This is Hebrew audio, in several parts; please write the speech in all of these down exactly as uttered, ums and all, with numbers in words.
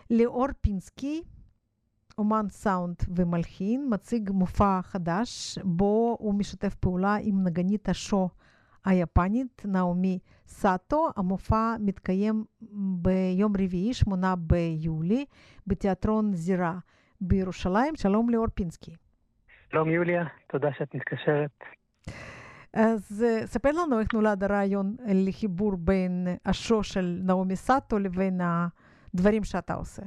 ליאור פינסקי, אומן סאונד ומלחין, מציג מופע חדש, בו הוא משתף פעולה עם נגנית השו היפנית, נאומי סאטו. המופע מתקיים ביום רביעי, שמונה ביולי, בתיאטרון זירה בירושלים. שלום ליאור פינסקי. שלום יוליה, תודה שאת מתקשרת. אז ספר לנו איך נולד הרעיון לחיבור בין השו של נאומי סאטו לבין הדברים שאתה עושה.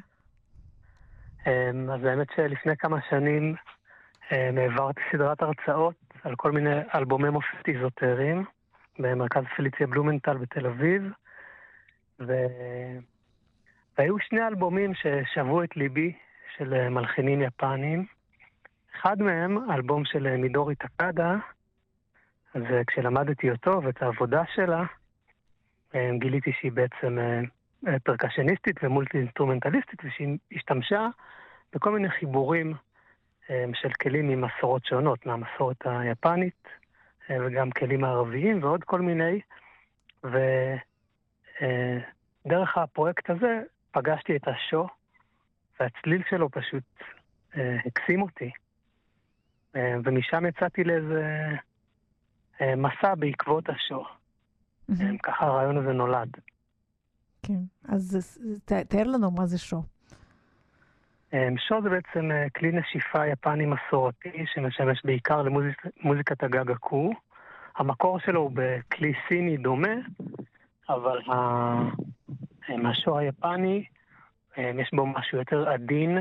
אז האמת שלפני כמה שנים העברתי סדרת הרצאות על כל מיני אלבומי מופת איזוטריים במרכז פליציה בלומנטל בתל אביב, ו... והיו שני אלבומים ששבו את ליבי של מלחינים יפנים. אחד מהם, אלבום של מידורי טקדה, אז כשלמדתי אותו ואת העבודה שלה, גיליתי שהיא בעצם פרקשניסטית ומולטי אינסטרומנטליסטית, ושהיא השתמשה בכל מיני חיבורים של כלים ממסורות שונות, מהמסורת היפנית, וגם כלים הערביים ועוד כל מיני. ודרך הפרויקט הזה פגשתי את השו, והצליל שלו פשוט הקסים אותי. ומשם יצאתי לאיזה מסע בעקבות השו. ככה הרעיון הזה נולד. כן, אז תאר לנו מה זה שו. שו זה בעצם כלי נשיפה יפני מסורתי שמשמש בעיקר למוזיקת הגגקו. המקור שלו הוא בכלי סיני דומה, אבל השו היפני יש בו משהו יותר עדין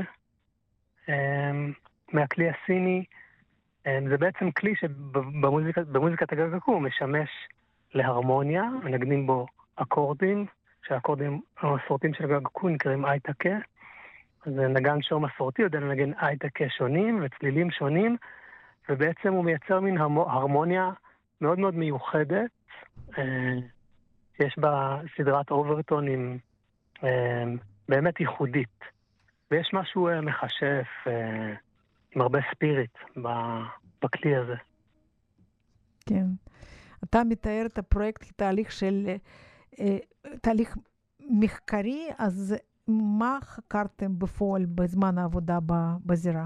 מהכלי הסיני. זה בעצם כלי שבמוזיקת הגגקו הוא משמש להרמוניה, מנגנים בו אקורדים, שהאקורדים המסורתיים של הגגקו נקראים אייטקה. זה נגן שו מסורתי, יודע לנגן אייטקה שונים וצלילים שונים, ובעצם הוא מייצר מין הרמוניה מאוד מאוד מיוחדת, שיש בה סדרת אוברטונים באמת ייחודית. ויש משהו מחשף עם הרבה ספיריט בכלי הזה. כן. אתה מתאר את הפרויקט כתהליך של, תהליך מחקרי, אז מה חקרתם בפועל בזמן העבודה בזירה?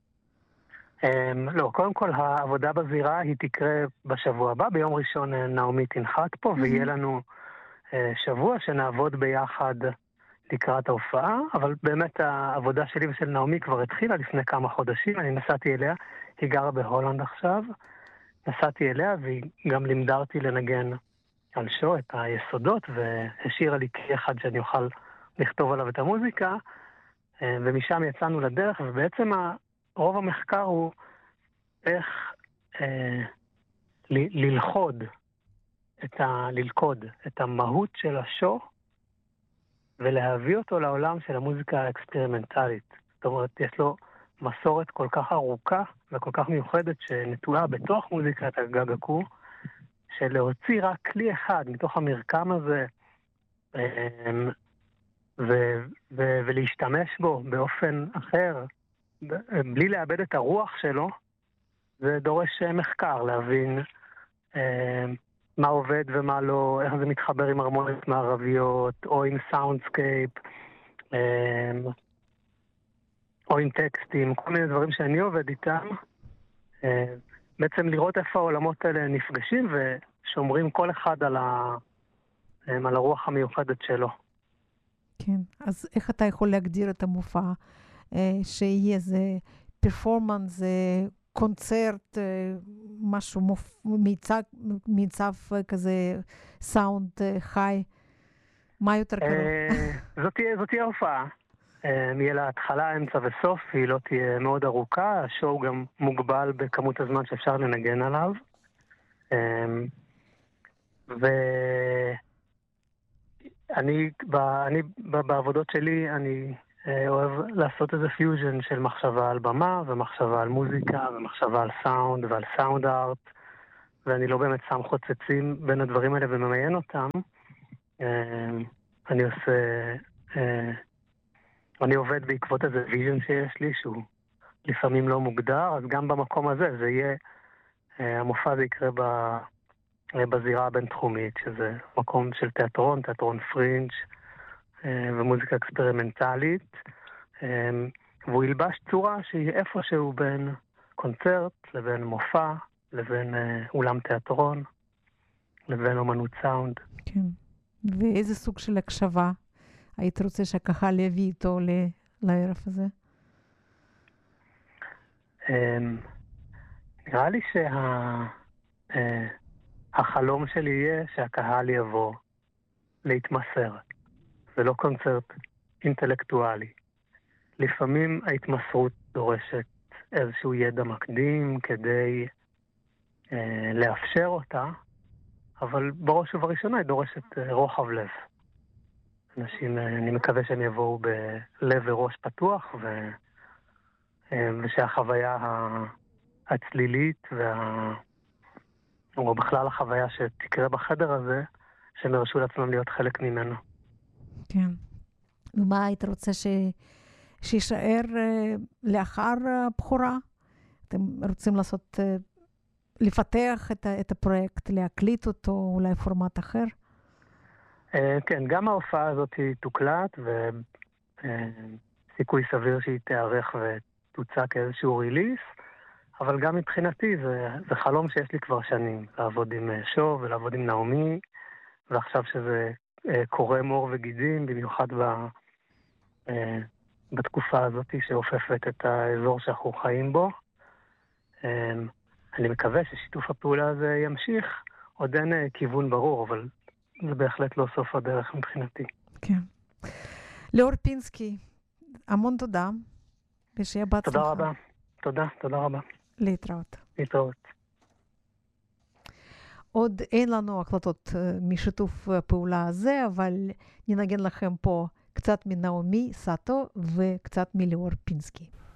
לא, קודם כל העבודה בזירה היא תקרה בשבוע הבא, ביום ראשון נעמי תנחת פה, ויהיה לנו שבוע שנעבוד ביחד לקראת ההופעה, אבל באמת העבודה שלי ושל נעמי כבר התחילה לפני כמה חודשים, אני נסעתי אליה, היא גרה בהולנד עכשיו, נסעתי אליה והיא גם לימדה אותי לנגן על שו את היסודות, והשאירה לי כלי אחד שאני אוכל לכתוב עליו את המוזיקה, ומשם יצאנו לדרך, ובעצם רוב המחקר הוא איך אה, ל- ללכוד, את ה- ללכוד את המהות של השו, ולהביא אותו לעולם של המוזיקה האקספרימנטלית. זאת אומרת, יש לו מסורת כל כך ארוכה וכל כך מיוחדת שנטועה בתוך מוזיקת הגגקו, שלהוציא רק כלי אחד מתוך המרקם הזה, ו- ו- ולהשתמש בו באופן אחר, בלי לאבד את הרוח שלו, זה דורש מחקר, להבין מה עובד ומה לא, איך זה מתחבר עם הרמוניות מערביות, או עם סאונדסקייפ, או עם טקסטים, כל מיני דברים שאני עובד איתם. בעצם לראות איפה העולמות האלה נפגשים ושומרים כל אחד על, ה... על הרוח המיוחדת שלו. כן, אז איך אתה יכול להגדיר את המופע? שיהיה איזה פרפורמנס, קונצרט, משהו מיצב, מיצב כזה סאונד חי, מה יותר קרוב? זאת תהיה הופעה. יהיה לה התחלה, אמצע וסוף, היא לא תהיה מאוד ארוכה, השואו גם מוגבל בכמות הזמן שאפשר לנגן עליו. ואני בעבודות שלי, אני אוהב לעשות איזה פיוז'ן של מחשבה על במה, ומחשבה על מוזיקה, ומחשבה על סאונד, ועל סאונד ארט, ואני לא באמת שם חוצצים בין הדברים האלה וממיין אותם. אני עושה, אני עובד בעקבות איזה ויז'ן שיש לי, שהוא לפעמים לא מוגדר, אז גם במקום הזה, זה יהיה, המופע הזה יקרה בזירה הבינתחומית, שזה מקום של תיאטרון, תיאטרון פרינג', ומוזיקה אקספרימנטלית, והוא ילבש צורה שהיא איפשהו בין קונצרט לבין מופע, לבין אולם תיאטרון, לבין אומנות סאונד. כן. ואיזה סוג של הקשבה היית רוצה שהקהל יביא איתו לערב הזה? נראה לי שהחלום שלי יהיה שהקהל יבוא להתמסר. זה לא קונצרט אינטלקטואלי. לפעמים ההתמסרות דורשת איזשהו ידע מקדים כדי אה, לאפשר אותה, אבל בראש ובראשונה היא דורשת אה, רוחב לב. אנשים, אה, אני מקווה שהם יבואו בלב וראש פתוח, ו, אה, ושהחוויה הצלילית, וה, או בכלל החוויה שתקרה בחדר הזה, שהם ירשו לעצמם להיות חלק ממנו. כן. ומה היית רוצה ש... שישאר uh, לאחר הבחורה? אתם רוצים לעשות, uh, לפתח את, ה... את הפרויקט, להקליט אותו, אולי פורמט אחר? Uh, כן, גם ההופעה הזאת תוקלט, וסיכוי uh, סביר שהיא תארך ותוצא כאיזשהו ריליס, אבל גם מבחינתי זה, זה חלום שיש לי כבר שנים, לעבוד עם uh, שו ולעבוד עם נעמי, ועכשיו שזה uh, קורא מור וגידים, במיוחד ב... Uh, בתקופה הזאת שאופפת את האזור שאנחנו חיים בו. אני מקווה ששיתוף הפעולה הזה ימשיך, עוד אין כיוון ברור, אבל זה בהחלט לא סוף הדרך מבחינתי. כן. ליאור פינסקי, המון תודה, ושיהיה בהצלחה. תודה רבה. תודה, תודה רבה. להתראות. להתראות. עוד אין לנו החלטות משיתוף הפעולה הזה, אבל ננגן לכם פה קצת מנעמי סאטו וקצת מליאור פינסקי.